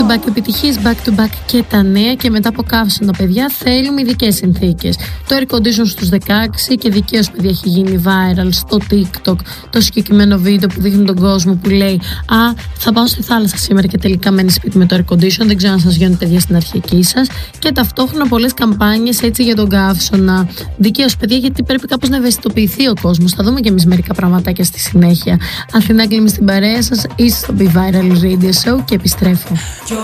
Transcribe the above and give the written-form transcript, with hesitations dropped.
back επιτυχίες, back to back και τα νέα, και μετά από καύσωνα, παιδιά, θέλουμε ειδικές συνθήκες. Το air condition στους 16, και δικαίως, παιδιά, έχει γίνει viral στο TikTok το συγκεκριμένο βίντεο που δείχνει τον κόσμο που λέει «Α, θα πάω στη θάλασσα σήμερα», και τελικά μένει σπίτι με το air condition. Δεν ξέρω αν σας γιώνει, παιδιά, στην αρχική σας. Και ταυτόχρονα πολλές καμπάνιες έτσι για τον καύσωνα. Δικαίως, παιδιά, γιατί πρέπει κάπως να ευαισθητοποιηθεί ο κόσμος. Θα δούμε και εμείς μερικά πραγματάκια στη συνέχεια. Αθηνά, κλείνουμε στην παρέα σας. Είστε στο Be Viral Radio Show και επιστρέφω.